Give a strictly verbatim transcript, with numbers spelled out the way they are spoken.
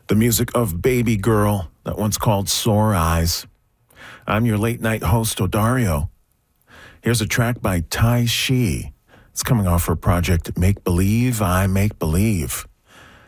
The music of Baby Girl, that one's called Sore Eyes. I'm your late night host, Odario. Here's a track by Tai Shi. It's coming off her project Make Believe, I Make Believe.